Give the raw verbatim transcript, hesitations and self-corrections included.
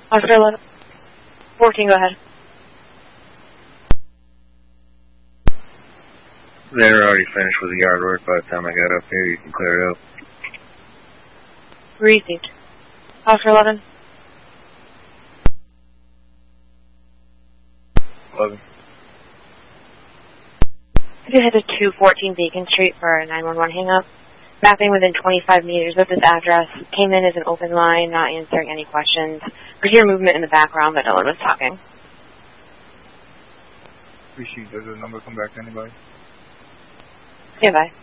Officer eleven. fourteen, go ahead. They were already finished with the yard work by the time I got up here. You can clear it up. Received. Officer eleven. eleven. Could you head to two fourteen Beacon Street for a nine one one hang-up? Mapping within twenty-five meters of this address. Came in as an open line, not answering any questions. Could hear movement in the background, but no one was talking. Appreciate. Does the number come back to anybody? Stand by.